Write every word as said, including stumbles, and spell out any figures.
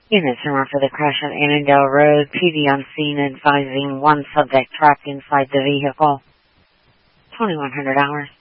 Units are for the crash on Annandale Road. P D on scene advising one subject trapped inside the vehicle. twenty-one hundred hours.